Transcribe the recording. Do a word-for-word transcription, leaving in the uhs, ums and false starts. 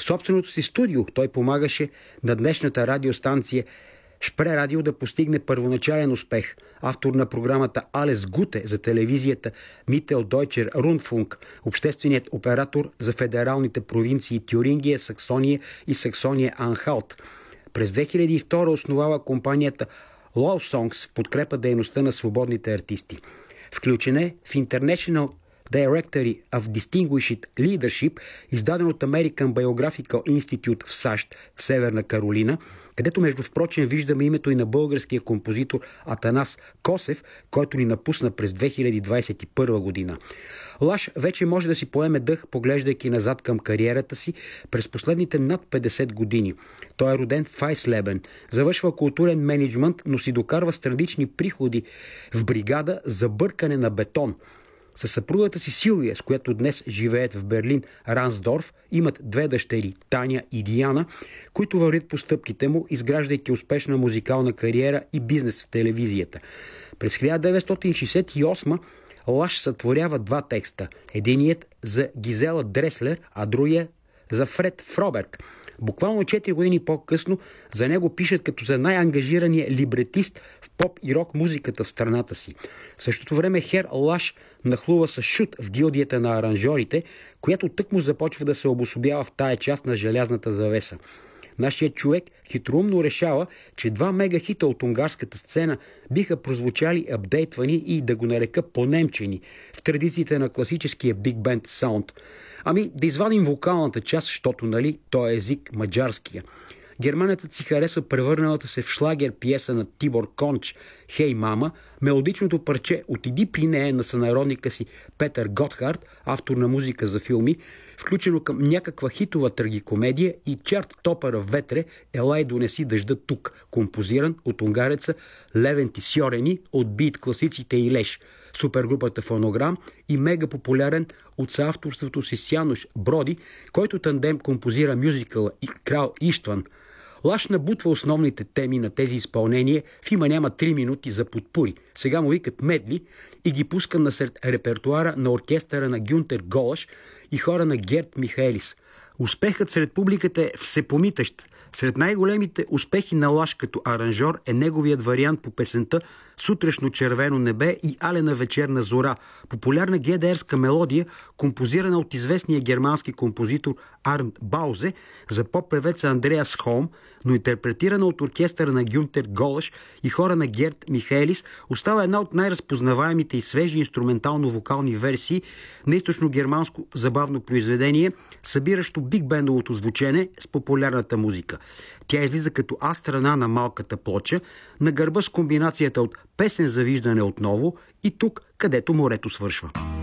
В собственото си студио той помагаше на днешната радиостанция Шпре Радио да постигне първоначален успех. Автор на програмата Алес Гуте за телевизията Mitteldeutscher Rundfunk, общественият оператор за федералните провинции Тюрингия, Саксония и Саксония-Анхалт. През две хиляди и втора основава компанията Love Songs в подкрепа дейността на свободните артисти. Включен е в International Directory of Distinguished Leadership, издаден от American Biographical Institute в САЩ, Северна Каролина, където между впрочем виждаме името и на българския композитор Атанас Косев, който ни напусна през две хиляди двадесет и първа година. Лаш вече може да си поеме дъх, поглеждайки назад към кариерата си през последните над петдесет години. Той е роден в Айслебен, завършва културен мениджмънт, но си докарва странични приходи в бригада за бъркане на бетон. Със съпругата си Силвия, с която днес живеят в Берлин, Рансдорф, имат две дъщери, Таня и Диана, които вървят по стъпките му, изграждайки успешна музикална кариера и бизнес в телевизията. През хиляда деветстотин шейсет и осма Лаш сътворява два текста. Единият за Гизела Дреслер, а другия за Фред Фроберг. Буквално четири години по-късно за него пишат като за най-ангажирания либретист в поп и рок музиката в страната си. В същото време Хер Лаш нахлува с шут в гилдията на аранжорите, която тъкмо започва да се обособява в тая част на желязната завеса. Нашият човек хитроумно решава, че два мегахита от унгарската сцена биха прозвучали апдейтвани и, да го нарека, понемчени в традициите на класическия биг бенд саунд. Ами да извадим вокалната част, защото, нали, той е език маджарския. Германецът си хареса превърналата се в шлагер пиеса на Тибор Конч «Хей, мама», мелодичното парче «Отиди при нея» на сънародника си Петър Готхард, автор на музика за филми, включено към някаква хитова трагикомедия, и чарт топъра Ветре «Елай донеси дъжда тук», композиран от унгареца Левенти Сьорени от бит класиците и Леш, супергрупата Фонограм, и мега популярен от съавторството си с Януш Броди, който тандем композира мюзикъла и Крал Иштван. Лаш набутва основните теми на тези изпълнения в има няма три минути за подпури. Сега му викат медли и ги пуска насред репертуара на оркестъра на Гюнтер Голаш и хора на Герт Михайлис. Успехът сред публиката е всепомитащ. Сред най-големите успехи на Лаш като аранжор е неговият вариант по песента «Сутрешно червено небе» и «Алена вечерна зора», популярна гедеерска мелодия, композирана от известния германски композитор Арнт Баузе за поп-певеца Андреас Холм, но интерпретирана от оркестъра на Гюнтер Голаш и хора на Герт Михайлис, остава една от най-разпознаваемите и свежи инструментално-вокални версии на източно-германско забавно произведение, събиращо биг-бендовото звучене с популярната музика. Тя излиза като А страна на малката плоча, на гърба с комбинацията от песен за виждане отново и тук, където морето свършва.